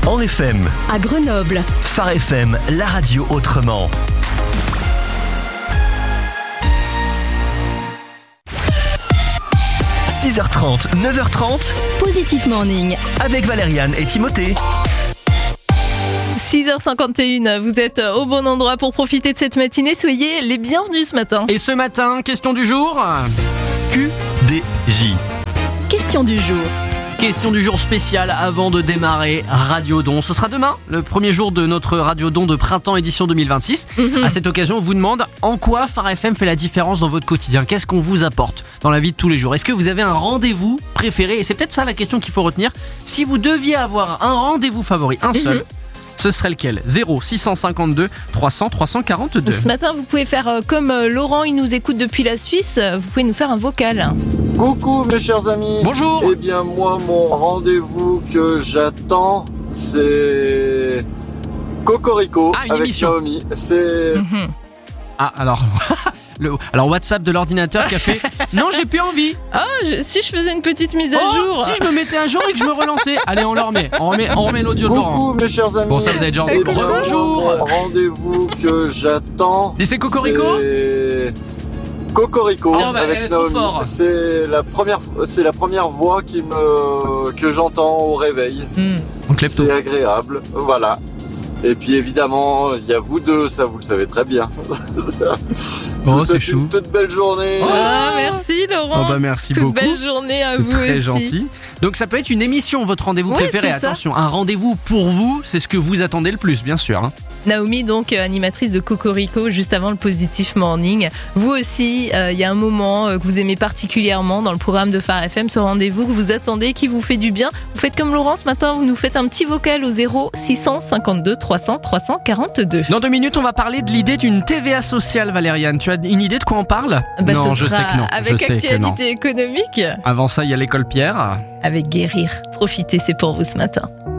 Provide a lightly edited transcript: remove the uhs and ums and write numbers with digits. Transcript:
en FM. À Grenoble. Phare FM, la radio autrement. « 6h30, 9h30, Positif Morning. avec Valériane et Timothée. 6h51, vous êtes au bon endroit pour profiter de cette matinée. Soyez les bienvenus ce matin. Et ce matin, question du jour. QDJ. Question du jour. Question du jour spéciale avant de démarrer Radiodon. Ce sera demain, le premier jour de notre Radiodon de printemps édition 2026. À cette occasion, on vous demande en quoi Phare FM fait la différence dans votre quotidien. Qu'est-ce qu'on vous apporte dans la vie de tous les jours? Est-ce que vous avez un rendez-vous préféré? Et c'est peut-être ça la question qu'il faut retenir. Si vous deviez avoir un rendez-vous favori, un seul, ce serait lequel? 0 652 300 342. Ce matin, vous pouvez faire comme Laurent, il nous écoute depuis la Suisse. Vous pouvez nous faire un vocal. Coucou mes chers amis. Bonjour. Eh bien moi mon rendez-vous que j'attends c'est Cocorico Ah, une avec émission. Naomi. C'est Ah, alors... Alors WhatsApp de l'ordinateur qui a fait non, j'ai plus envie. Si je faisais une petite mise à jour. Si je me mettais à jour et que je me relançais. Allez, on le remet. On remet l'audio de Laurent. coucou mes chers amis. Bon, ça vous avez déjà Eh entendu. bien, Bonjour. mon rendez-vous que j'attends. Et c'est Cocorico c'est Cocorico Oh, bah, elle est avec trop Naomi. fort. C'est la première voix que j'entends au réveil. Donc klepto. C'est agréable, voilà. Et puis évidemment, il y a vous deux, ça vous le savez très bien. Je Oh, vous c'est souhaite chou. une toute belle journée. Ah, merci Laurent. Oh bah merci Toute beaucoup. belle journée à C'est vous très aussi. gentil. Donc ça peut être une émission, votre rendez-vous Ouais, préféré. c'est ça. Attention, un rendez-vous pour vous, c'est ce que vous attendez le plus, bien sûr. Hein. Naomi, donc animatrice de Cocorico, juste avant le Positif Morning. Vous aussi, il y a un moment que vous aimez particulièrement dans le programme de Phare FM, ce rendez-vous que vous attendez, qui vous fait du bien. Vous faites comme Laurent ce matin, vous nous faites un petit vocal au 0 652 300 342. Dans 2 minutes, on va parler de l'idée d'une TVA sociale, Valériane. Tu as une idée de quoi on parle? Bah, Non, ce je sera sais que non. avec Je sais que non. actualité économique, Avant ça, il y a l'école Pierre. avec Guérir. Profitez, c'est pour vous ce matin.